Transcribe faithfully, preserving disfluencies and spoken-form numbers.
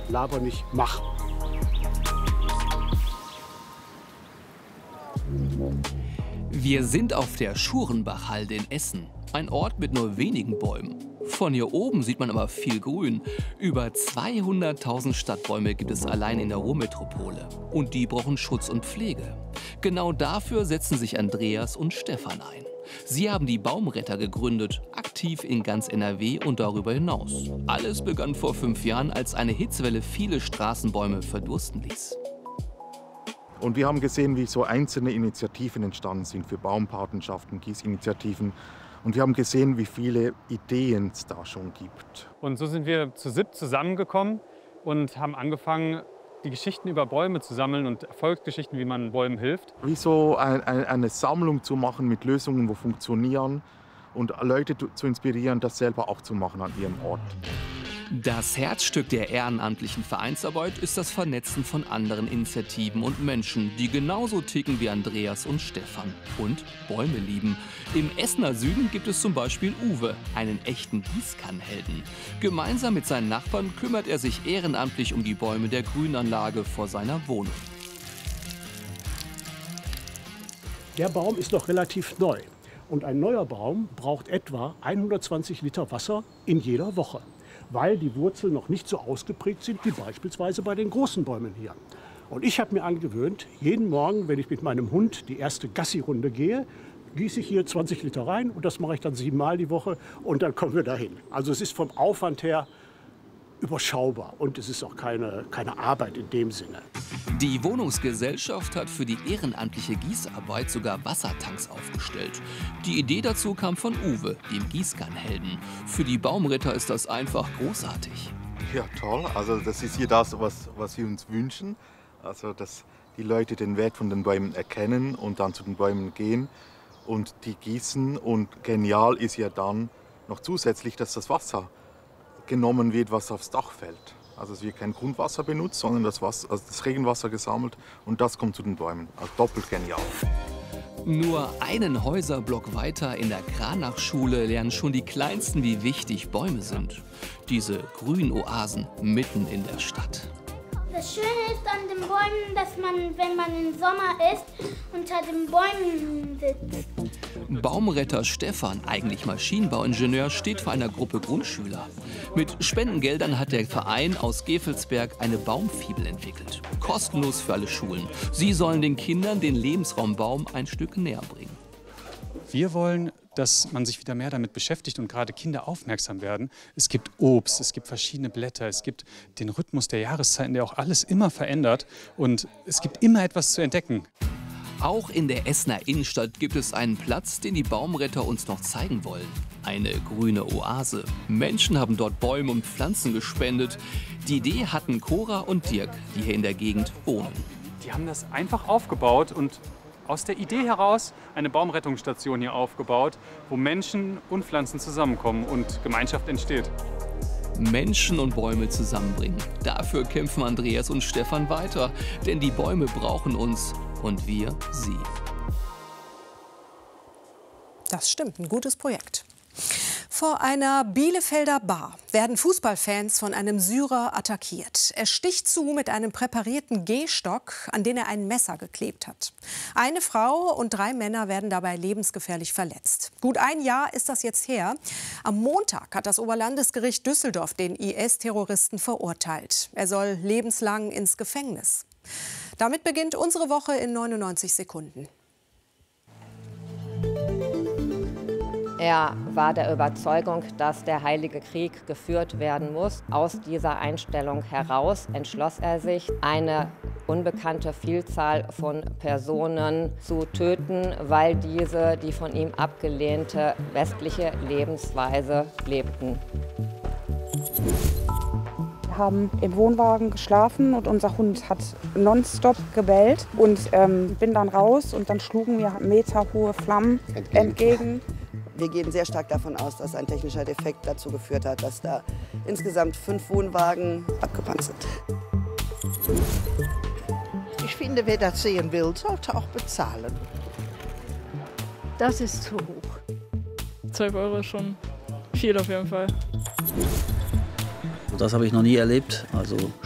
laber nicht, mach. Wir sind auf der Schurenbachhalde in Essen. Ein Ort mit nur wenigen Bäumen. Von hier oben sieht man aber viel Grün. Über zweihunderttausend Stadtbäume gibt es allein in der Ruhrmetropole. Und die brauchen Schutz und Pflege. Genau dafür setzen sich Andreas und Stefan ein. Sie haben die Baumretter gegründet, aktiv in ganz N R W und darüber hinaus. Alles begann vor fünf Jahren, als eine Hitzewelle viele Straßenbäume verdursten ließ. Und wir haben gesehen, wie so einzelne Initiativen entstanden sind für Baumpatenschaften, Gießinitiativen. Und wir haben gesehen, wie viele Ideen es da schon gibt. Und so sind wir zu siebt zusammengekommen und haben angefangen, die Geschichten über Bäume zu sammeln und Erfolgsgeschichten, wie man Bäumen hilft. Wie so ein, ein, eine Sammlung zu machen mit Lösungen, die funktionieren und Leute zu inspirieren, das selber auch zu machen an ihrem Ort. Das Herzstück der ehrenamtlichen Vereinsarbeit ist das Vernetzen von anderen Initiativen und Menschen, die genauso ticken wie Andreas und Stefan und Bäume lieben. Im Essener Süden gibt es zum Beispiel Uwe, einen echten Gießkannenhelden. Gemeinsam mit seinen Nachbarn kümmert er sich ehrenamtlich um die Bäume der Grünanlage vor seiner Wohnung. Der Baum ist noch relativ neu. Und ein neuer Baum braucht etwa hundertzwanzig Liter Wasser in jeder Woche, weil die Wurzeln noch nicht so ausgeprägt sind wie beispielsweise bei den großen Bäumen hier. Und ich habe mir angewöhnt, jeden Morgen, wenn ich mit meinem Hund die erste Gassi-Runde gehe, gieße ich hier zwanzig Liter rein und das mache ich dann siebenmal die Woche und dann kommen wir dahin. Also es ist vom Aufwand her überschaubar und es ist auch keine, keine Arbeit in dem Sinne. Die Wohnungsgesellschaft hat für die ehrenamtliche Gießarbeit sogar Wassertanks aufgestellt. Die Idee dazu kam von Uwe, dem Gießkannenhelden. Für die Baumritter ist das einfach großartig. Ja, toll. Also das ist hier das, was, was wir uns wünschen. Also dass die Leute den Wert von den Bäumen erkennen und dann zu den Bäumen gehen und die gießen. Und genial ist ja dann noch zusätzlich, dass das Wasser genommen wird, was aufs Dach fällt. Also es wird kein Grundwasser benutzt, sondern das, Wasser, also das Regenwasser gesammelt und das kommt zu den Bäumen. Also doppelt genial. Nur einen Häuserblock weiter in der Kranachschule lernen schon die Kleinsten, wie wichtig Bäume sind. Diese Grünoasen mitten in der Stadt. Das Schöne ist an den Bäumen, dass man, wenn man im Sommer ist, unter den Bäumen sitzt. Baumretter Stefan, eigentlich Maschinenbauingenieur, steht vor einer Gruppe Grundschüler. Mit Spendengeldern hat der Verein aus Gevelsberg eine Baumfibel entwickelt. Kostenlos für alle Schulen. Sie sollen den Kindern den Lebensraum Baum ein Stück näher bringen. Wir wollen, dass man sich wieder mehr damit beschäftigt und gerade Kinder aufmerksam werden. Es gibt Obst, es gibt verschiedene Blätter, es gibt den Rhythmus der Jahreszeiten, der auch alles immer verändert. Und es gibt immer etwas zu entdecken. Auch in der Essener Innenstadt gibt es einen Platz, den die Baumretter uns noch zeigen wollen. Eine grüne Oase. Menschen haben dort Bäume und Pflanzen gespendet. Die Idee hatten Cora und Dirk, die hier in der Gegend wohnen. Die haben das einfach aufgebaut und aus der Idee heraus eine Baumrettungsstation hier aufgebaut, wo Menschen und Pflanzen zusammenkommen und Gemeinschaft entsteht. Menschen und Bäume zusammenbringen. Dafür kämpfen Andreas und Stefan weiter, denn die Bäume brauchen uns und wir sie. Das stimmt, ein gutes Projekt. Vor einer Bielefelder Bar werden Fußballfans von einem Syrer attackiert. Er sticht zu mit einem präparierten Gehstock, an den er ein Messer geklebt hat. Eine Frau und drei Männer werden dabei lebensgefährlich verletzt. Gut ein Jahr ist das jetzt her. Am Montag hat das Oberlandesgericht Düsseldorf den I S-Terroristen verurteilt. Er soll lebenslang ins Gefängnis. Damit beginnt unsere Woche in neunundneunzig Sekunden. Er war der Überzeugung, dass der Heilige Krieg geführt werden muss. Aus dieser Einstellung heraus entschloss er sich, eine unbekannte Vielzahl von Personen zu töten, weil diese die von ihm abgelehnte westliche Lebensweise lebten. Wir haben im Wohnwagen geschlafen und unser Hund hat nonstop gebellt. Und ähm, bin dann raus und dann schlugen mir meterhohe Flammen entgegen. entgegen. Wir gehen sehr stark davon aus, dass ein technischer Defekt dazu geführt hat, dass da insgesamt fünf Wohnwagen abgebrannt sind. Ich finde, wer das sehen will, sollte auch bezahlen. Das ist zu hoch. zwölf Euro ist schon viel auf jeden Fall. Das habe ich noch nie erlebt. Also